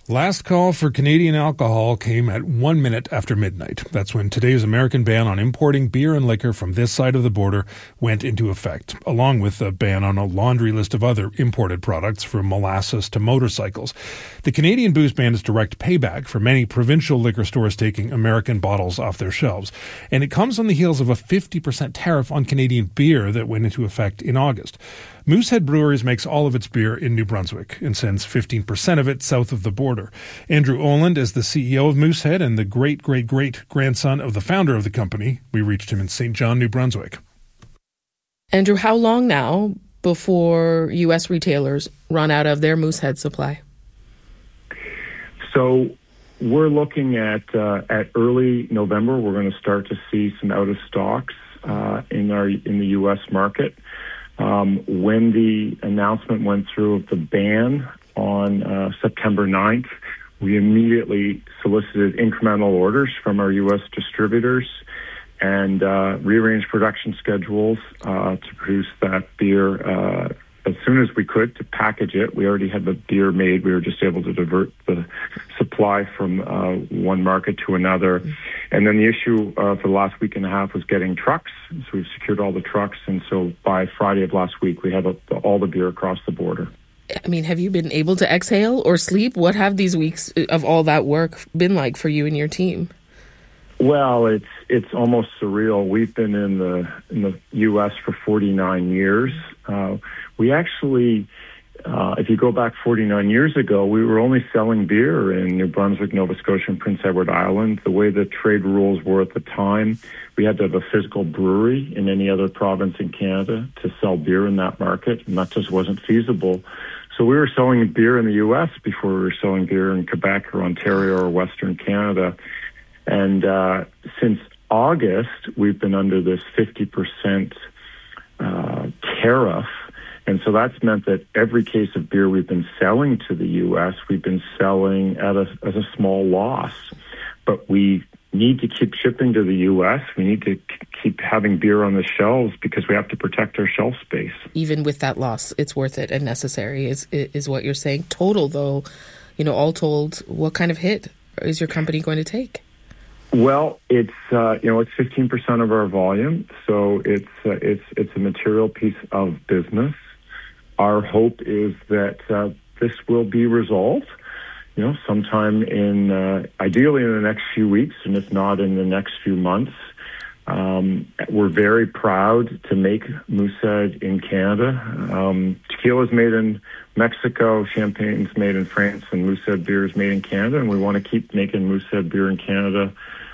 Last call for Canadian alcohol came at 1 minute after midnight. That's when today's American ban on importing beer and liquor from this side of the border went into effect, along with a ban on a laundry list of other imported products from molasses to motorcycles. The Canadian booze ban is direct payback for many provincial liquor stores taking American bottles off their shelves. And it comes on the heels of a 50% tariff on Canadian beer that went into effect in August. Moosehead Breweries makes all of its beer in New Brunswick and sends 15% of it south of the border. Andrew Oland is the CEO of Moosehead and the great-great-great-grandson of the founder of the company. We reached him in St. John, New Brunswick. Andrew, how long now before U.S. retailers run out of their Moosehead supply? So we're looking at early November. We're going to start to see some out of stocks in the U.S. market. When the announcement went through of the ban on September 9th, we immediately solicited incremental orders from our U.S. distributors and rearranged production schedules to produce that beer as soon as we could, to package it. We already had the beer made. We were just able to divert the supply from one market to another. And then the issue for the last week and a half was getting trucks. So we've secured all the trucks. And so by Friday of last week, we had all the beer across the border. I mean, have you been able to exhale or sleep? What have these weeks of all that work been like for you and your team? Well, it's almost surreal. We've been in the U.S. for 49 years. We actually, if you go back 49 years ago, we were only selling beer in New Brunswick, Nova Scotia, and Prince Edward Island. The way the trade rules were at the time, we had to have a physical brewery in any other province in Canada to sell beer in that market, and that just wasn't feasible. So we were selling beer in the U.S. before we were selling beer in Quebec or Ontario or Western Canada. And since August, we've been under this 50% tariff. And so that's meant that every case of beer we've been selling to the U.S., we've been selling at a small loss. But we need to keep shipping to the U.S. We need to keep having beer on the shelves because we have to protect our shelf space. Even with that loss, it's worth it and necessary is what you're saying. Total, though, all told, what kind of hit is your company going to take? Well, it's 15% of our volume, so it's a material piece of business. Our hope is that this will be resolved, sometime ideally in the next few weeks, and if not in the next few months. We're very proud to make Moosehead in Canada. Tequila is made in Mexico, champagne is made in France, and Moosehead beer is made in Canada, and we want to keep making Moosehead beer in Canada